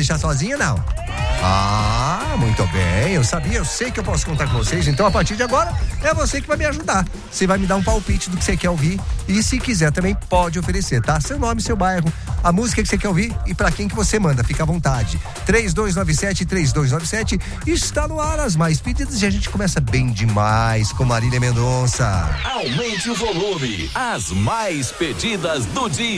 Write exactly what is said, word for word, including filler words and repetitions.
deixar sozinha, não? Ah, muito bem, eu sabia, eu sei que eu posso contar com vocês, então a partir de agora é você que vai me ajudar. Você vai me dar um palpite do que você quer ouvir e se quiser também pode oferecer, tá? Seu nome, seu bairro, a música que você quer ouvir e pra quem que você manda, fica à vontade. três dois nove sete, três dois nove sete, está no ar as mais pedidas e a gente começa bem demais com Marília Mendonça. Aumente o volume, as mais pedidas do dia.